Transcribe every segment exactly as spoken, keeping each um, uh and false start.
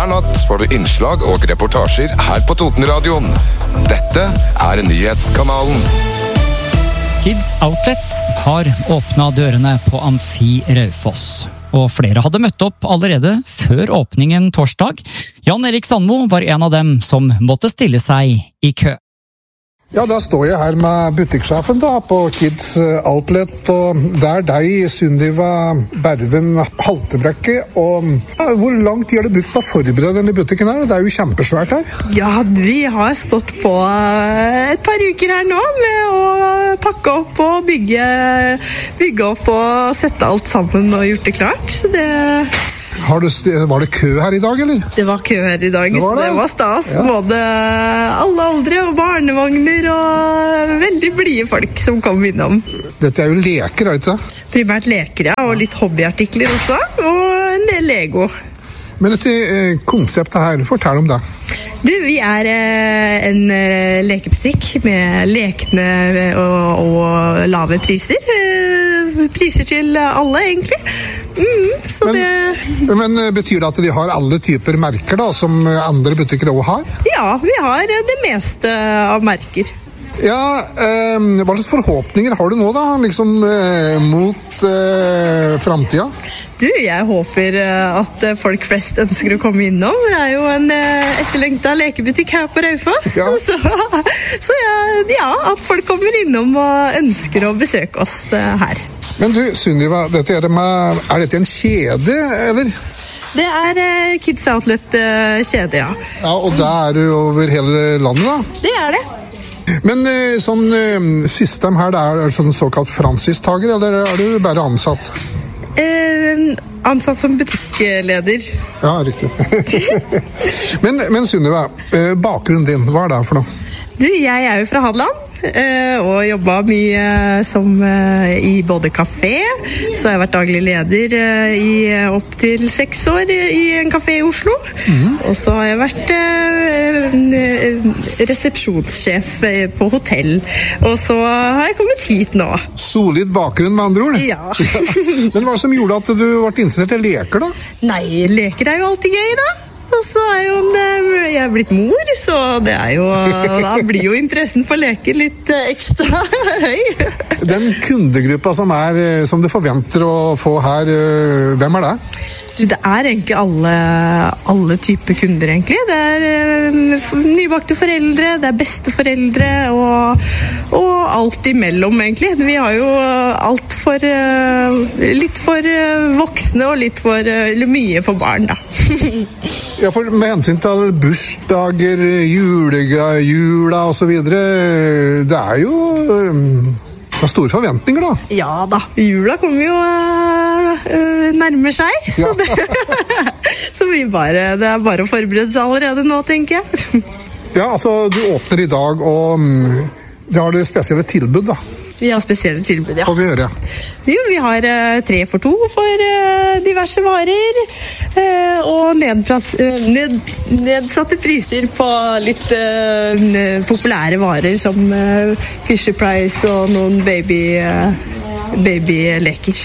Hver natt får du innslag og reportasjer her på Totenradioen. Dette er nyhetskanalen. Kids Outlet har åpnet dørene på Amfi Raufoss. Og flere hadde møtt opp allerede før åpningen torsdag. Jan Erik Sandmo var en av dem som måtte stille seg i kø. Ja, da står jeg her med butikksjefen da, på Kids Outlet, og det er deg, Sunniva Berven Haltebrekke, og ja, hvor lang tid har du brukt på å forberede denne butikken her? Det er jo kjempesvært her. Ja, vi har stått på et par uker her nå med å pakke opp og bygge, bygge opp og sette alt sammen og gjort det klart. Det... Har du, var det kø her i dag, eller? Det var kø her i dag. Det var, det. Det var stas. Ja. Både alle aldre og barnevogner og veldig blide folk som kom innom. Dette er jo leker, er det ikke? Primært leker, ja. Og litt hobbyartikler også. Og en del Lego. Men dette eh, konseptet her, fortell om det. Du, vi er eh, en eh, lekebutikk med lekne og, og lave priser. Eh, priser til alle, egentlig. Mm, så men, det... men betyr det at de har alle typer merker da, som andre butikker også har? Ja, vi har det meste av merker. Ja, eh, hva slags forhåpninger har du nå da, liksom eh, mot eh, fremtiden? Du, jeg håper at folk flest ønsker å komme innom. Det er jo en eh, etterlengtet lekebutikk her på Raufoss. Ja. Så, så ja, ja, at folk kommer innom og ønsker å besøke oss eh, her. Men du, Sunniva, dette er, det med, er dette en kjede, eller? Det er eh, Kids Outlet eh, kjede, ja. Ja, og det er jo over hele landet da? Det er det. Men sånn system her, det er sånn såkalt franchistager, eller er du bare ansatt? Eh, ansatt som butikkleder. Ja, riktig. men, men Sunniva, bakgrunnen din, hva er det for noe? Du, jeg er jo fra Hadeland. Og jobbet mye som i både kafé, så har jeg vært daglig leder i opp til seks år i en kafé i Oslo. Mm. Og så har jeg vært resepsjonssjef på hotell, og så har jeg kommet hit nå. Solid bakgrunn med andre ord? Ja. Men hva som gjorde at du ble interessert i leker da? Nei, leker er jo alltid gøy da. Og så er jo jeg er blitt mor, så det er jo, da blir jo interessen for leker litt ekstra høy. Den kundegruppa som, er, som du forventer å få her, hvem er det? Du, det er egentlig alle, alle typer kunder, egentlig. Det er uh, nybakte foreldre, det er besteforeldre, og, og alt imellom, egentlig. Vi har jo alt for, uh, litt for uh, voksne, og litt for, uh, eller mye for barn, da. Ja, for med hensyn til bursdager, julega, jula og så videre, det er jo... Um Det er store forventninger da. Ja da, jula kommer jo øh, nærmer seg, så, ja. det, så vi bare, det er bare å forberede seg allerede nå, tenker jeg. Ja, altså du åpner i dag, og um, du har det spesielle tilbud da. Vi har spesielle tilbud, ja. Hva vi gjør, ja? Jo, vi har uh, tre for to for uh, diverse varer, uh, og nedpras, uh, ned, nedsatte priser på litt uh, populære varer, som uh, Fisher Price og noen baby, uh, babyleker.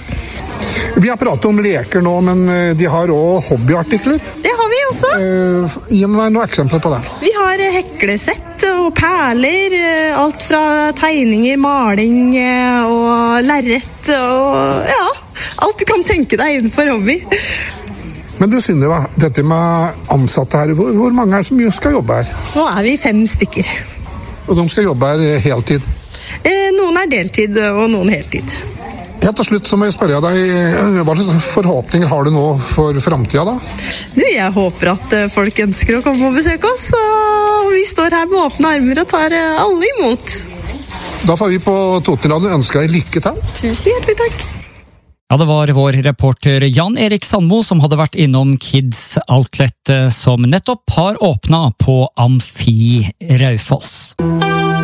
Vi har pratet om leker nå, men de har også hobbyartikler. Det har vi også. Uh, gi meg noen eksempler på det. Vi har heklesett og perler, alt fra tegninger, maling og lerret, og ja, alt du kan tenke deg innenfor hobby. Men du, Sunniva, dette med ansatte her, hvor, hvor mange er det som skal jobbe her? Nå er vi fem stykker. Og de skal jobbe her heltid? Eh, noen er deltid, og noen heltid. Helt til slutt så må jeg spørre deg, hva slags forhåpninger har du nå for fremtiden da? Du, jeg håper at folk ønsker å komme og besøke oss, og vi står her med åpne armer og tar alle imot. Da får vi på Totenradioen ønske deg lykke til. Tusen hjertelig takk. Ja, det var vår reporter Jan Erik Sandmo som hadde vært innom Kids Outlet, som nettopp har åpnet på Amfi Raufoss.